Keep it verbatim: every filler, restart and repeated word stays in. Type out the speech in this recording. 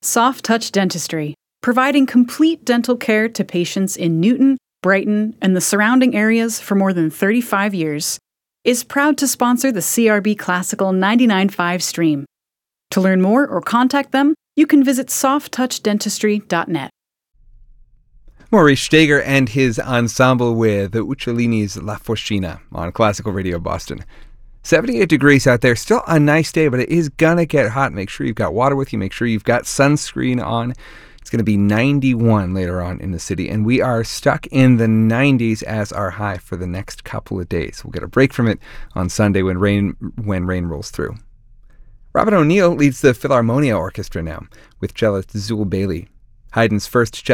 Soft Touch Dentistry, providing complete dental care to patients in Newton, Brighton, and the surrounding areas for more than thirty-five years, is proud to sponsor the C R B Classical ninety-nine point five stream. To learn more or contact them, you can visit soft touch dentistry dot net. Maurice Steger and his ensemble with Uccellini's La Fuscina on Classical Radio Boston. seventy-eight degrees out there. Still a nice day, but it is going to get hot. Make sure you've got water with you. Make sure you've got sunscreen on. It's going to be ninety-one later on in the city, and we are stuck in the nineties as our high for the next couple of days. We'll get a break from it on Sunday when rain when rain rolls through. Robin O'Neill leads the Philharmonia Orchestra now with cellist Zool Bailey. Haydn's first cello